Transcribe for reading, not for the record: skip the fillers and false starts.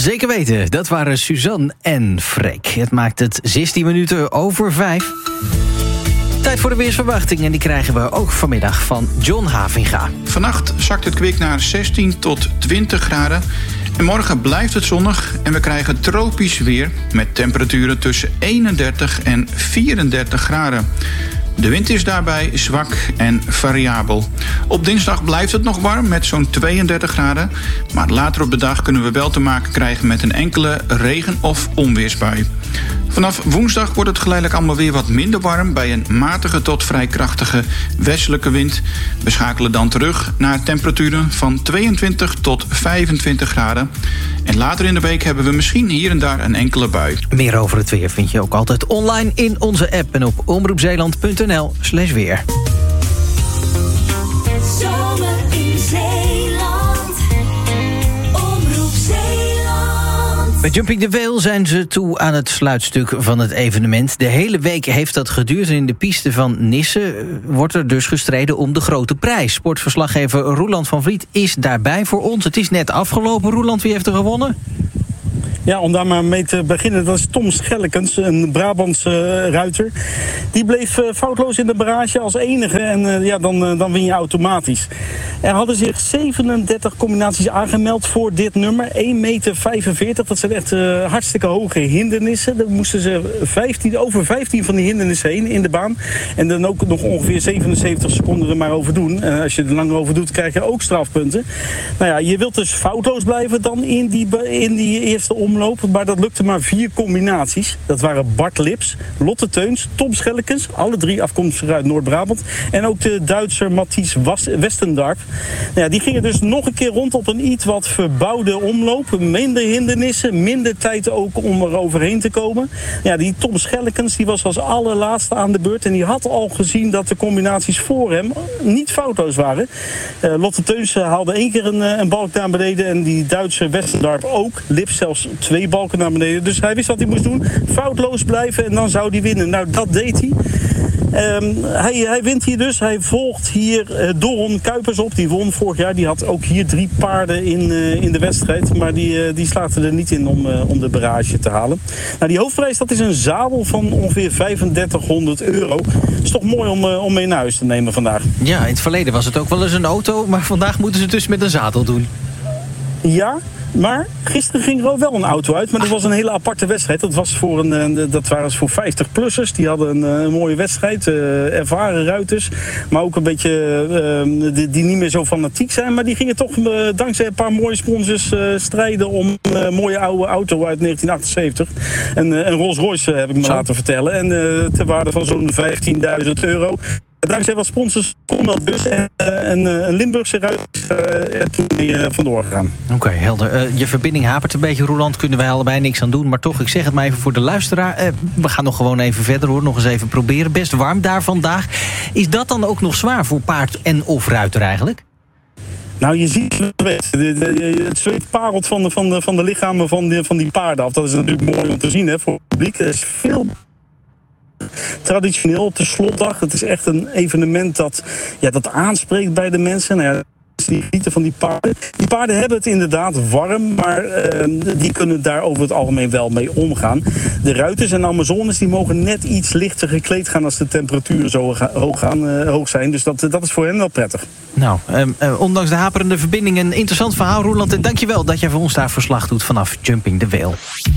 Zeker weten, dat waren Suzanne en Freek. Het maakt het 16 minuten over 5. Tijd voor de weersverwachting en die krijgen we ook vanmiddag van John Havinga. Vannacht zakt het kwik naar 16 tot 20 graden. En morgen blijft het zonnig en we krijgen tropisch weer met temperaturen tussen 31 en 34 graden. De wind is daarbij zwak en variabel. Op dinsdag blijft het nog warm met zo'n 32 graden. Maar later op de dag kunnen we wel te maken krijgen met een enkele regen- of onweersbui. Vanaf woensdag wordt het geleidelijk allemaal weer wat minder warm bij een matige tot vrij krachtige westelijke wind. We schakelen dan terug naar temperaturen van 22 tot 25 graden. En later in de week hebben we misschien hier en daar een enkele bui. Meer over het weer vind je ook altijd online in onze app en op omroepzeeland.nl/weer. Zomer in Zeeland. Omroep Zeeland. Bij Jumping the Whale zijn ze toe aan het sluitstuk van het evenement. De hele week heeft dat geduurd en in de piste van Nisse wordt er dus gestreden om de grote prijs. Sportverslaggever Roeland van Vliet is daarbij voor ons. Het is net afgelopen. Roeland, wie heeft er gewonnen? Ja, om daar maar mee te beginnen, dat is Tom Schellekens, een Brabantse ruiter. Die bleef foutloos in de barrage als enige en dan win je automatisch. Er hadden zich 37 combinaties aangemeld voor dit nummer, 1,45 meter. Dat zijn echt hartstikke hoge hindernissen. Dan moesten ze over 15 van die hindernissen heen in de baan. En dan ook nog ongeveer 77 seconden er maar over doen. Als je er langer over doet, krijg je ook strafpunten. Nou ja, je wilt dus foutloos blijven dan in die eerste omloop. Maar dat lukte maar 4 combinaties. Dat waren Bart Lips, Lotte Teuns, Tom Schellekens. Alle 3 afkomstig uit Noord-Brabant. En ook de Duitser Mathies Westendarp. Nou ja, die gingen dus nog een keer rond op een iets wat verbouwde omloop. Minder hindernissen, minder tijd ook om er overheen te komen. Ja, die Tom Schellekens die was als allerlaatste aan de beurt. En die had al gezien dat de combinaties voor hem niet foutloos waren. Lotte Teuns haalde 1 keer een balk naar beneden. En die Duitse Westendarp ook. Lips zelfs 2 balken naar beneden. Dus hij wist wat hij moest doen. Foutloos blijven en dan zou hij winnen. Nou, dat deed hij. Hij wint hier dus. Hij volgt hier Doron Kuipers op. Die won vorig jaar. Die had ook hier 3 paarden in de wedstrijd. Maar die slaagde er niet in om de barrage te halen. Nou, die hoofdprijs, dat is een zadel van ongeveer €3500. Is toch mooi om mee naar huis te nemen vandaag. Ja, in het verleden was het ook wel eens een auto, maar vandaag moeten ze het dus met een zadel doen. Ja, maar gisteren ging er ook wel een auto uit. Maar dat was een hele aparte wedstrijd. Dat waren voor 50-plussers. Die hadden een mooie wedstrijd. Ervaren ruiters. Maar ook een beetje die niet meer zo fanatiek zijn. Maar die gingen toch dankzij een paar mooie sponsors strijden om een mooie oude auto uit 1978. Een Rolls Royce heb ik me laten vertellen. En ter waarde van zo'n €15.000. Dankzij wat sponsors kon dat dus. Een Limburgse ruiter toen vandoor gegaan. Oké, helder. Je verbinding hapert een beetje, Roeland. Kunnen wij allebei niks aan doen. Maar toch, ik zeg het maar even voor de luisteraar. We gaan nog gewoon even verder, hoor. Nog eens even proberen. Best warm daar vandaag. Is dat dan ook nog zwaar voor paard en of ruiter eigenlijk? Nou, je ziet het zweet parelt van de lichamen van die paarden af. Dat is natuurlijk mooi om te zien, hè, voor het publiek. Er is veel traditioneel op de slotdag. Het is echt een evenement dat aanspreekt bij de mensen. Nou ja, die genieten van die paarden. Die paarden hebben het inderdaad warm, maar die kunnen daar over het algemeen wel mee omgaan. De ruiters en Amazones die mogen net iets lichter gekleed gaan als de temperaturen zo hoog zijn. Dus dat is voor hen wel prettig. Nou, ondanks de haperende verbinding een interessant verhaal, Roeland. En dankjewel dat jij voor ons daar verslag doet vanaf Jumping the Whale.